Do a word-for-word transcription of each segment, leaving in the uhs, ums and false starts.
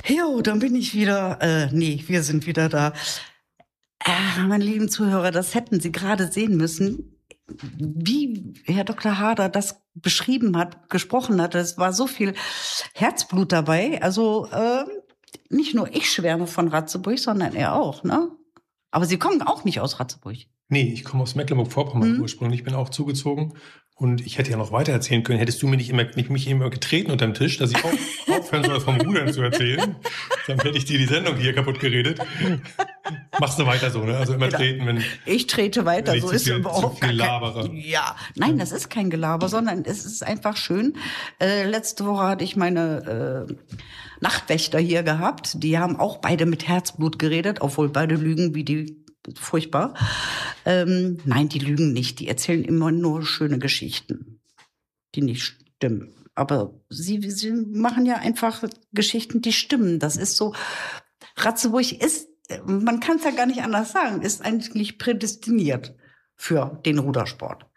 Jo, dann bin ich wieder, äh, nee, wir sind wieder da. Äh, meine lieben Zuhörer, das hätten Sie gerade sehen müssen, wie Herr Doktor Harder das beschrieben hat, gesprochen hat. Es war so viel Herzblut dabei. Also äh, nicht nur ich schwärme von Ratzeburg, sondern er auch, ne? Aber Sie kommen auch nicht aus Ratzeburg. Nee, ich komme aus Mecklenburg-Vorpommern Mhm. ursprünglich, bin auch zugezogen. Und ich hätte ja noch weiter erzählen können. Hättest du mir nicht immer, nicht mich immer getreten unterm Tisch, dass ich auch aufhören soll, vom Rudern zu erzählen, dann hätte ich dir die Sendung hier kaputt geredet. Machst du weiter so, ne? Also immer Genau. treten, wenn... Ich trete weiter, wenn ich so zu ist viel, überhaupt zu viel gar labere. kein, ja, nein, das ist kein Gelaber, sondern es ist einfach schön. Äh, letzte Woche hatte ich meine äh, Nachtwächter hier gehabt. Die haben auch beide mit Herzblut geredet, obwohl beide lügen wie die, furchtbar. Ähm, nein, die lügen nicht. Die erzählen immer nur schöne Geschichten, die nicht stimmen. Aber sie, sie machen ja einfach Geschichten, die stimmen. Das ist so, Ratzeburg ist, man kann es ja gar nicht anders sagen, ist eigentlich prädestiniert für den Rudersport.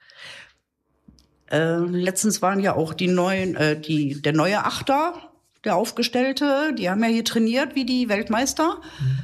Äh, letztens waren ja auch die neuen, äh, die, der neue Achter, der Aufgestellte, die haben ja hier trainiert wie die Weltmeister. Mhm.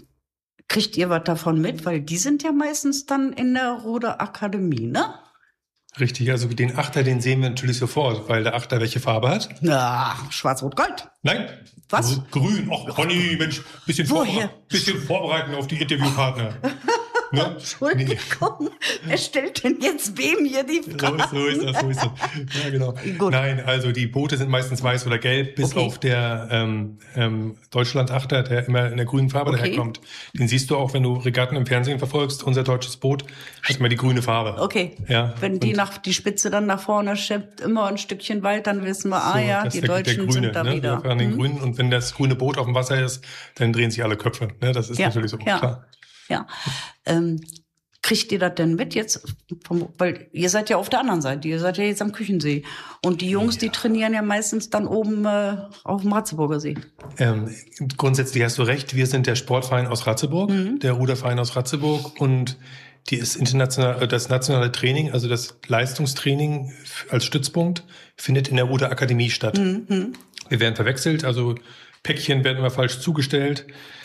Kriegt ihr was davon mit? Weil die sind ja meistens dann in der Ruderakademie, ne? Richtig, also den Achter, den sehen wir natürlich sofort, weil der Achter welche Farbe hat? Ja, schwarz-rot-gold. Nein. Was? Grün. Och, Conny, Mensch, bisschen, vorbe- bisschen vorbereiten auf die Interviewpartner. Ne? Entschuldigung, nee. Wer stellt denn jetzt wem hier die Fragen? So ist, so ist das, so ist das. Ja, genau. Gut. Nein, also die Boote sind meistens weiß oder gelb, bis Okay. auf der ähm, ähm, Deutschland-Achter, der immer in der grünen Farbe Okay. daherkommt. Den siehst du auch, wenn du Regatten im Fernsehen verfolgst. Unser deutsches Boot hat immer die grüne Farbe. Okay. Ja, wenn die und nach die Spitze dann nach vorne schippt, immer ein Stückchen weiter, dann wissen wir, ah so, ja, das die ist der, Deutschen der Grüne, sind da ne? wieder. Wir fahren den Hm? Grünen, und wenn das grüne Boot auf dem Wasser ist, dann drehen sich alle Köpfe. Ne? Das ist Ja, natürlich so, ja. klar. Ja. Ähm, kriegt ihr das denn mit jetzt? Vom, weil ihr seid ja auf der anderen Seite, ihr seid ja jetzt am Küchensee. Und die Jungs, Ja. die trainieren ja meistens dann oben äh, auf dem Ratzeburger See. Ähm, grundsätzlich hast du recht, wir sind der Sportverein aus Ratzeburg, Mhm. der Ruderverein aus Ratzeburg, und die ist international, das nationale Training, also das Leistungstraining als Stützpunkt, findet in der Ruderakademie statt. Mhm. Wir werden verwechselt, also Päckchen werden immer falsch zugestellt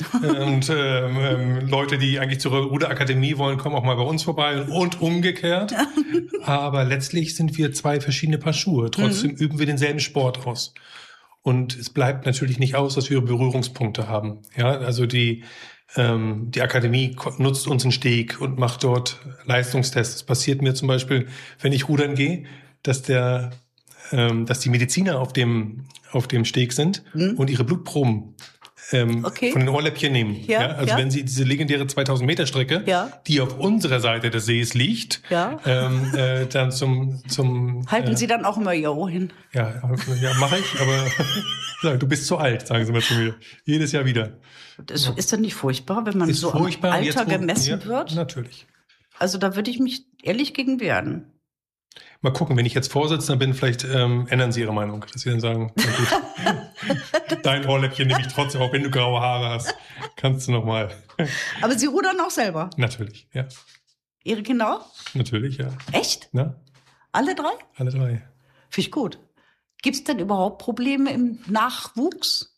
und ähm, ähm, Leute, die eigentlich zur Ruderakademie wollen, kommen auch mal bei uns vorbei und umgekehrt. Aber letztlich sind wir zwei verschiedene Paar Schuhe. Trotzdem Mhm. üben wir denselben Sport aus. Und es bleibt natürlich nicht aus, dass wir Berührungspunkte haben. Ja, also die ähm, die Akademie ko- nutzt unseren Steg und macht dort Leistungstests. Es passiert mir zum Beispiel, wenn ich rudern gehe, dass der ähm, dass die Mediziner auf dem auf dem Steg sind Mhm. und ihre Blutproben ähm, Okay. von den Ohrläppchen nehmen. Ja, also ja. wenn sie diese legendäre zweitausend Meter Strecke, Ja. die auf unserer Seite des Sees liegt, Ja. ähm, äh, dann zum zum Halten äh, Sie dann auch immer Ihr Ohr hin? ja, ja, mache ich, aber sag, du bist zu alt, sagen sie mal zu mir. Jedes Jahr wieder. Das, ist das nicht furchtbar, wenn man Ist so furchtbar. am Jetzt, Alter wo- gemessen ja, wird? Natürlich. Also da würde ich mich ehrlich gegen wehren. Mal gucken, wenn ich jetzt Vorsitzender bin, vielleicht ähm, ändern sie ihre Meinung, dass sie dann sagen, na gut, dein Ohrläppchen nehme ich trotzdem, auch wenn du graue Haare hast, kannst du noch mal. Aber Sie rudern auch selber? Natürlich, ja. Ihre Kinder auch? Natürlich, ja. Echt? Na, Alle drei? alle drei. Finde ich gut. Gibt es denn überhaupt Probleme im Nachwuchs?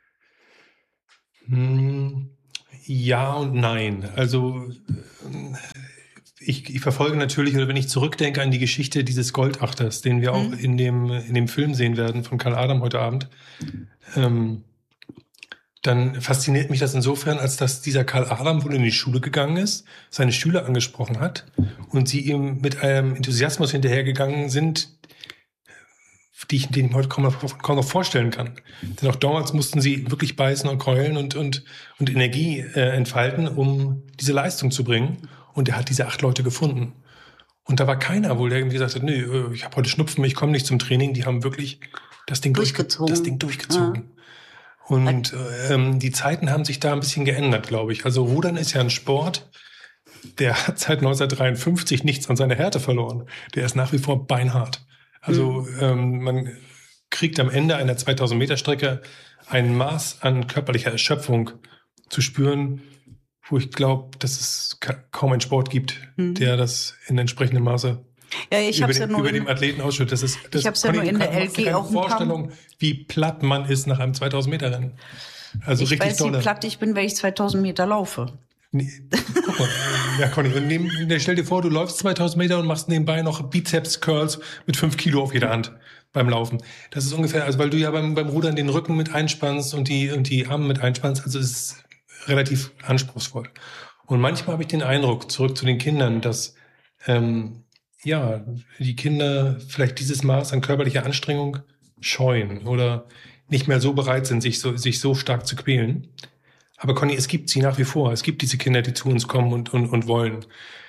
Hm, ja und nein. Also ähm, ich, ich verfolge natürlich, oder wenn ich zurückdenke an die Geschichte dieses Goldachters, den wir auch Mhm. in dem in dem Film sehen werden von Karl Adam heute Abend, ähm, dann fasziniert mich das insofern, als dass dieser Karl Adam wohl in die Schule gegangen ist, seine Schüler angesprochen hat und sie ihm mit einem Enthusiasmus hinterhergegangen sind, die ich, den ich mir heute kaum noch, kaum noch vorstellen kann. Denn auch damals mussten sie wirklich beißen und keulen und, und, und Energie äh, entfalten, um diese Leistung zu bringen. Und er hat diese acht Leute gefunden. Und da war keiner wohl, der irgendwie gesagt hat, nee, ich habe heute Schnupfen, ich komme nicht zum Training. Die haben wirklich das Ding Durchgezogen. Durchge- das Ding durchgezogen. Und ähm, die Zeiten haben sich da ein bisschen geändert, glaube ich. Also Rudern ist ja ein Sport, der hat seit neunzehnhundertdreiundfünfzig nichts an seiner Härte verloren. Der ist nach wie vor beinhart. Also ähm, man kriegt am Ende einer zweitausend Meter Strecke ein Maß an körperlicher Erschöpfung zu spüren, wo ich glaube, dass es ka- kaum einen Sport gibt, Mhm. der das in entsprechendem Maße Ja, ich über, habe ja den, nur über in, dem Athleten ausschüttet. Das ist, das Ich hab's ja Conny, nur in du der kannst- L G machst dir keine auf dem Kamm. Vorstellung, wie platt man ist nach einem zweitausend Meter Rennen. Also ich richtig weiß, dolle. wie platt ich bin, wenn ich zweitausend Meter laufe. Nee, guck mal, ja, Conny, und neben, stell dir vor, du läufst zweitausend Meter und machst nebenbei noch Bizeps-Curls mit fünf Kilo auf jeder Hand beim Laufen. Das ist ungefähr, also weil du ja beim, beim Rudern den Rücken mit einspannst und die, und die Arme mit einspannst, also es ist relativ anspruchsvoll. Und manchmal habe ich den Eindruck, zurück zu den Kindern, dass ähm, ja die Kinder vielleicht dieses Maß an körperlicher Anstrengung scheuen oder nicht mehr so bereit sind, sich so, sich so stark zu quälen. Aber Conny, es gibt sie nach wie vor. Es gibt diese Kinder, die zu uns kommen und, und, und wollen.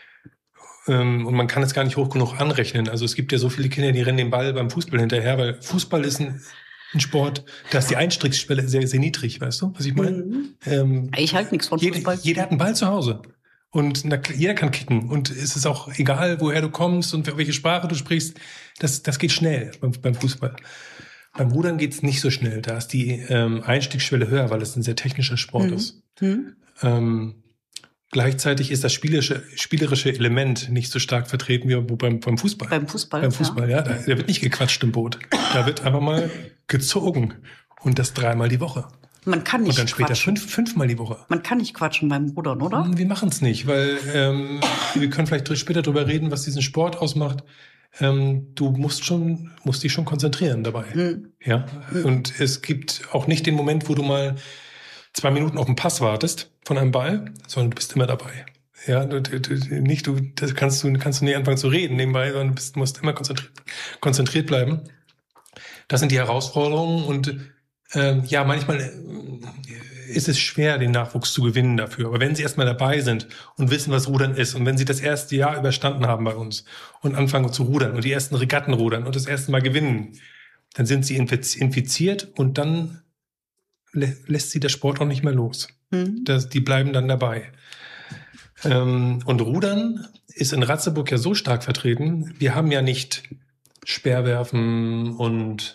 Ähm, und man kann es gar nicht hoch genug anrechnen. Also es gibt ja so viele Kinder, die rennen den Ball beim Fußball hinterher, weil Fußball ist ein, ein Sport, da ist die Einstiegsschwelle sehr, sehr niedrig, weißt du, was ich meine? Mhm. Ähm, Ich halte nichts von jeder, Fußball. jeder hat einen Ball zu Hause. Und na, jeder kann kicken. Und es ist auch egal, woher du kommst und welche Sprache du sprichst. Das, das geht schnell beim, beim Fußball. Beim Rudern geht's nicht so schnell. Da ist die ähm, Einstiegsschwelle höher, weil es ein sehr technischer Sport Mhm. ist. Mhm. Ähm, gleichzeitig ist das spielerische, spielerische Element nicht so stark vertreten wie beim, beim Fußball. Beim Fußball. Beim Fußball, ja. ja da, da wird nicht gequatscht im Boot. Da wird einfach mal gezogen. Und das dreimal die Woche. Man kann nicht Und dann später quatschen. fünf, fünfmal die Woche. Man kann nicht quatschen beim Rudern, oder? Wir machen es nicht, weil ähm, wir können vielleicht später drüber reden, was diesen Sport ausmacht. Ähm, du musst schon, musst dich schon konzentrieren dabei. Mhm. Ja. Und es gibt auch nicht den Moment, wo du mal zwei Minuten auf den Pass wartest von einem Ball, sondern du bist immer dabei. Ja, du, du, du, nicht du, das kannst du, kannst du nicht anfangen zu reden nebenbei, sondern du bist, musst immer konzentriert, konzentriert bleiben. Das sind die Herausforderungen und ähm, ja, manchmal äh, ist es schwer, den Nachwuchs zu gewinnen dafür. Aber wenn sie erstmal dabei sind und wissen, was Rudern ist und wenn sie das erste Jahr überstanden haben bei uns und anfangen zu rudern und die ersten Regatten rudern und das erste Mal gewinnen, dann sind sie infiziert und dann lä- lässt sie der Sport auch nicht mehr los. Mhm. Das, die bleiben dann dabei. Ähm, und Rudern ist in Ratzeburg ja so stark vertreten. Wir haben ja nicht Speerwerfen und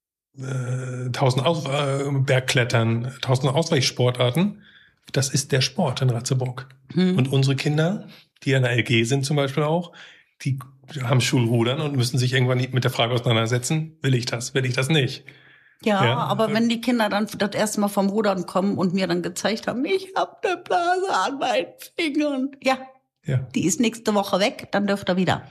äh, tausend Aus äh, Bergklettern, tausend Ausweichsportarten. Das ist der Sport in Ratzeburg. Mhm. Und unsere Kinder, die an der L G sind zum Beispiel auch, die haben Schulrudern und müssen sich irgendwann mit der Frage auseinandersetzen, will ich das, will ich das nicht? Ja, Ja. aber wenn die Kinder dann das erste Mal vom Rudern kommen und mir dann gezeigt haben, ich hab eine Blase an meinen Fingern. Ja, Ja. die ist nächste Woche weg, dann dürft ihr wieder.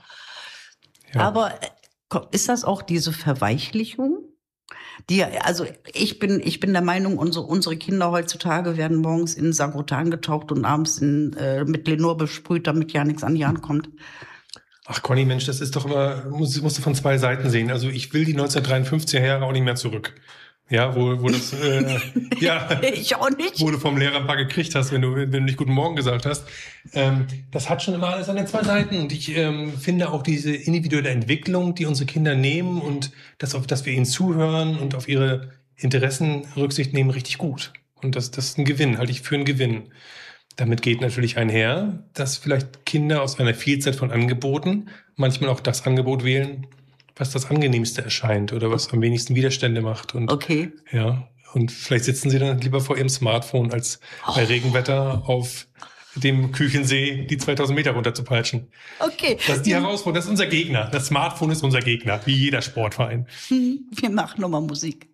Ja. Aber äh, ist das auch diese Verweichlichung? Die, also ich bin, ich bin der Meinung, unsere, unsere Kinder heutzutage werden morgens in Sagrotan getaucht und abends in, äh, mit Lenor besprüht, damit ja nichts an die Hand kommt. Ach Conny, Mensch, das ist doch immer, muss, musst du von zwei Seiten sehen. Also ich will die neunzehnhundertdreiundfünfziger Jahre auch nicht mehr zurück. Ja, wo, wo das, äh, ja, Ich auch nicht. wo du vom Lehrer ein paar gekriegt hast, wenn du, wenn du nicht Guten Morgen gesagt hast. Ähm, das hat schon immer alles an den zwei Seiten. Und ich ähm, finde auch diese individuelle Entwicklung, die unsere Kinder nehmen und das, auf, dass wir ihnen zuhören und auf ihre Interessen Rücksicht nehmen, richtig gut. Und das, das ist ein Gewinn, halte ich für einen Gewinn. Damit geht natürlich einher, dass vielleicht Kinder aus einer Vielzahl von Angeboten manchmal auch das Angebot wählen, was das angenehmste erscheint oder was am wenigsten Widerstände macht. Und, Okay. ja, und vielleicht sitzen sie dann lieber vor ihrem Smartphone, als bei Regenwetter auf dem Küchensee die zweitausend Meter runterzupeitschen. Okay. Das ist die Herausforderung, das ist unser Gegner. Das Smartphone ist unser Gegner, wie jeder Sportverein. Wir machen nochmal Musik.